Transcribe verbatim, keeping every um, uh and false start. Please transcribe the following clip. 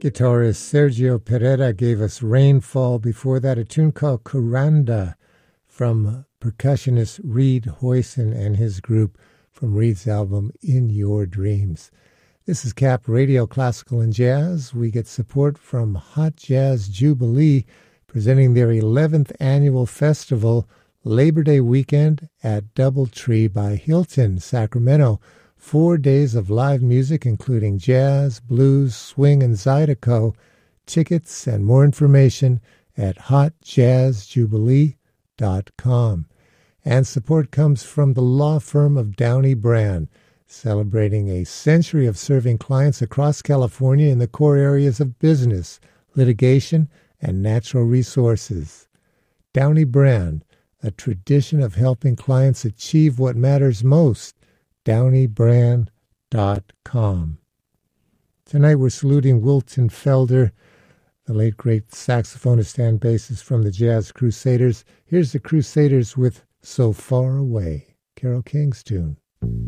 Guitarist Sergio Pereira gave us Rainfall. Before that, a tune called Kuranda from percussionist Reed Hoyson and his group from Reed's album In Your Dreams. This is Cap Radio Classical and Jazz. We get support from Hot Jazz Jubilee, presenting their eleventh annual festival, Labor Day weekend at Doubletree by Hilton, Sacramento. Four days of live music, including jazz, blues, swing, and zydeco. Tickets and more information at hot jazz jubilee dot com. And support comes from the law firm of Downey Brand, celebrating a century of serving clients across California in the core areas of business, litigation, and natural resources. Downey Brand, a tradition of helping clients achieve what matters most. downey brand dot com. Tonight we're saluting Wilton Felder, the late great saxophonist and bassist from the Jazz Crusaders. Here's the Crusaders with So Far Away, Carole King's tune.